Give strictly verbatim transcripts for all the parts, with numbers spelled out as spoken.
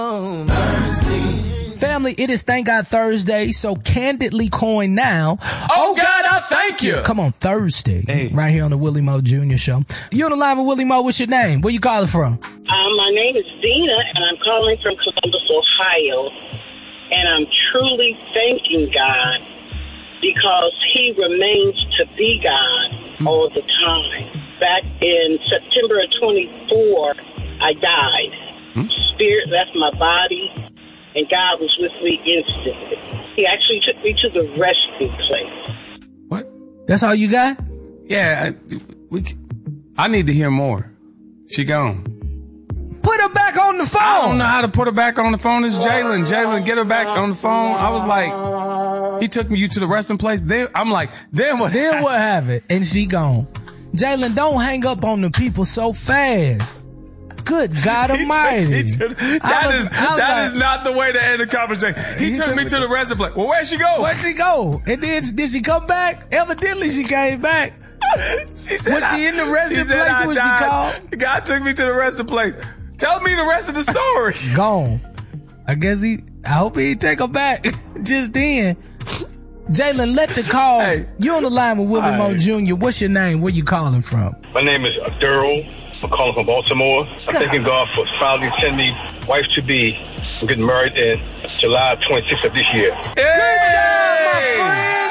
Family, it is Thank God Thursday, so candidly coin now. Oh, God, I thank you. Come on, Thursday, hey. right here on the Willie Moe Junior Show. You on the line with Willie Moe, what's your name? Where you calling from? Um, my name is Zena, and I'm calling from Columbus, Ohio. And I'm truly thanking God because he remains to be God mm. all the time. Back in September of twenty-four, I died. Mm. Spirit left my body, and God was with me instantly. He actually took me to the resting place. What? That's all you got? Yeah, I, we. I need to hear more. She gone. Put her back on the phone. I don't know how to put her back on the phone. It's Jalen. Jalen, get her back on the phone. I was like, he took me you to the resting place. Then I'm like, then what? Then what happened? And she gone. Jalen, don't hang up on the people so fast. Good God Almighty! He took, he took, that was, is that like, is not the way to end the conversation. He, he took, took me to the resting place. Well, where'd she go? Where'd she go? And then did she come back? Evidently, she came back. She said, was she in the resting place when she called? God took me to the resting place. Tell me the rest of the story. Gone. I guess he, I hope he take her back just then. Jalen, let the calls. Hey. You on the line with Willie Moe Junior What's your name? Where you calling from? My name is Daryl. I'm calling from Baltimore. I'm thanking God for finally sending me wife to be. I'm getting married in July twenty-sixth of this year. Hey. Good job, my friend.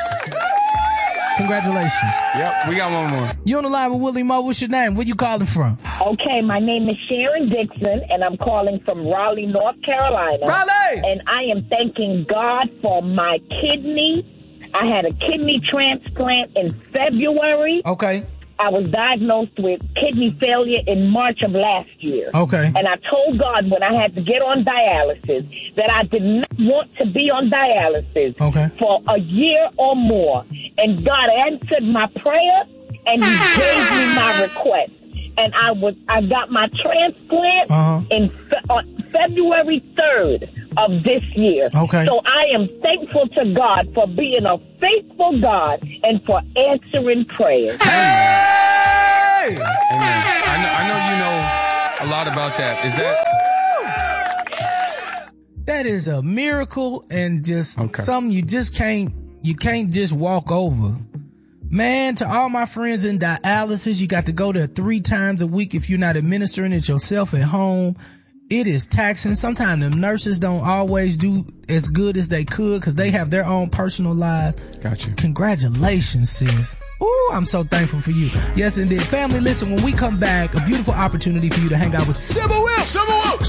Congratulations. Yep, we got one more. You on the line with Willie Moe. What's your name? Where you calling from? Okay, my name is Sharon Dixon, and I'm calling from Raleigh, North Carolina. Raleigh! And I am thanking God for my kidney. I had a kidney transplant in February. Okay. I was diagnosed with kidney failure in March of last year. Okay. And I told God when I had to get on dialysis that I did not want to be on dialysis okay. for a year or more. And God answered my prayer, and he gave me my request. And I was I got my transplant uh-huh. in fe- on February third of this year. Okay. So I am thankful to God for being a faithful God and for answering prayers. Hey! Amen. I know, I know you know a lot about that. Is that? That is a miracle and just okay. something you just can't, you can't just walk over. Man, to all my friends in dialysis, you got to go there three times a week if you're not administering it yourself at home. It is taxing. Sometimes the nurses don't always do as good as they could because they have their own personal lives. Gotcha. Congratulations, sis. Ooh, I'm so thankful for you. Yes, indeed. Family, listen, when we come back, a beautiful opportunity for you to hang out with Sybil Wilkes. Sybil Wilkes.